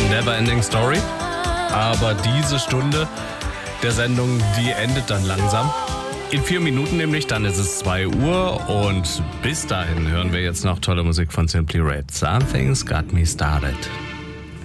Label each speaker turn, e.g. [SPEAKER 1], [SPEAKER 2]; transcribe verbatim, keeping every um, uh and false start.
[SPEAKER 1] Neverending Story. Aber diese Stunde der Sendung, die endet dann langsam. In vier Minuten nämlich, dann ist es zwei Uhr und bis dahin hören wir jetzt noch tolle Musik von Simply Red. Something's Got Me Started.